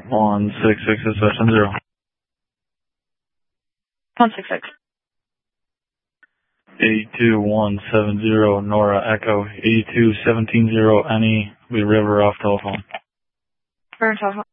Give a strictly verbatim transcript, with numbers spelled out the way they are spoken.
one six six is seven zero. one six six. eight two one seven zero, Nora Echo, eight two one seven zero, any, we river off telephone. River telephone.